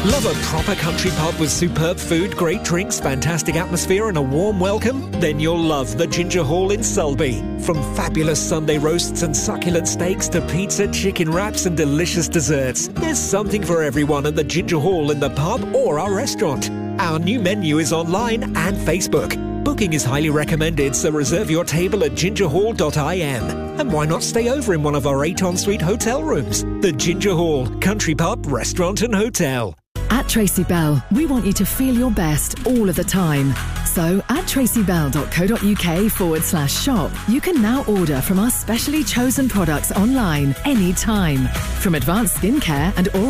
Love a proper country pub with superb food, great drinks, fantastic atmosphere and a warm welcome? Then you'll love the Ginger Hall in Sulby. From fabulous Sunday roasts and succulent steaks to pizza, chicken wraps and delicious desserts, there's something for everyone at the Ginger Hall in the pub or our restaurant. Our new menu is online and Facebook. Booking is highly recommended, so reserve your table at gingerhall.im. And why not stay over in one of our 8 ensuite hotel rooms? The Ginger Hall, country pub, restaurant and hotel. At Tracy Bell, we want you to feel your best all of the time. So at tracybell.co.uk/shop, you can now order from our specially chosen products online anytime. From advanced skincare and oral